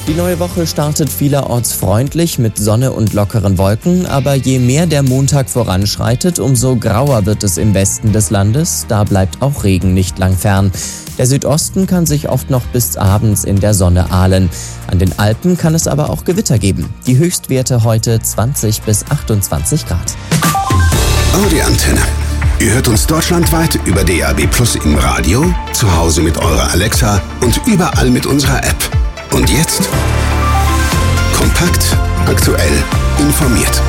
Die neue Woche startet vielerorts freundlich mit Sonne und lockeren Wolken, aber je mehr der Montag voranschreitet, umso grauer wird es im Westen des Landes. Da bleibt auch Regen nicht lang fern. Der Südosten kann sich oft noch bis abends in der Sonne ahlen. An den Alpen kann es aber auch Gewitter geben. Die Höchstwerte heute 20 bis 28 Grad. Audi Antenne. Ihr hört uns deutschlandweit über DAB+ im Radio, zu Hause mit eurer Alexa und überall mit unserer App. Und jetzt? Kompakt, aktuell, informiert.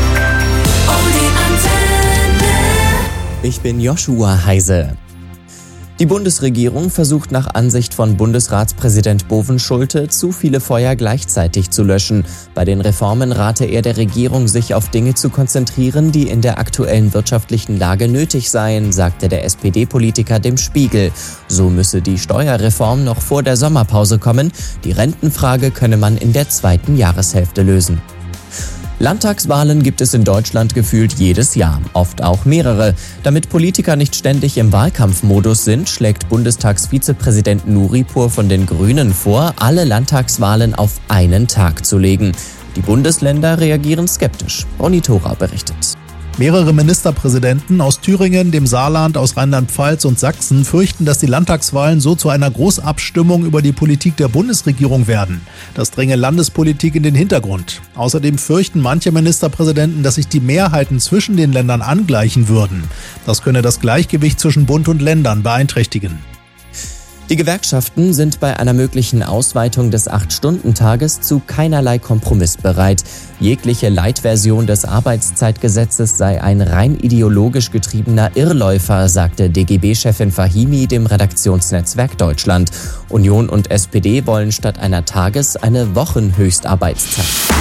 Ich bin Joshua Heise. Die Bundesregierung versucht nach Ansicht von Bundesratspräsident Bovenschulte, zu viele Feuer gleichzeitig zu löschen. Bei den Reformen rate er der Regierung, sich auf Dinge zu konzentrieren, die in der aktuellen wirtschaftlichen Lage nötig seien, sagte der SPD-Politiker dem Spiegel. So müsse die Steuerreform noch vor der Sommerpause kommen. Die Rentenfrage könne man in der zweiten Jahreshälfte lösen. Landtagswahlen gibt es in Deutschland gefühlt jedes Jahr, oft auch mehrere. Damit Politiker nicht ständig im Wahlkampfmodus sind, schlägt Bundestagsvizepräsident Nuripur von den Grünen vor, alle Landtagswahlen auf einen Tag zu legen. Die Bundesländer reagieren skeptisch. Ronny Thora berichtet. Mehrere Ministerpräsidenten aus Thüringen, dem Saarland, aus Rheinland-Pfalz und Sachsen fürchten, dass die Landtagswahlen so zu einer Großabstimmung über die Politik der Bundesregierung werden. Das dränge Landespolitik in den Hintergrund. Außerdem fürchten manche Ministerpräsidenten, dass sich die Mehrheiten zwischen den Ländern angleichen würden. Das könne das Gleichgewicht zwischen Bund und Ländern beeinträchtigen. Die Gewerkschaften sind bei einer möglichen Ausweitung des 8-Stunden-Tages zu keinerlei Kompromiss bereit. Jegliche Light-Version des Arbeitszeitgesetzes sei ein rein ideologisch getriebener Irrläufer, sagte DGB-Chefin Fahimi dem Redaktionsnetzwerk Deutschland. Union und SPD wollen statt einer Tages- eine Wochenhöchstarbeitszeit.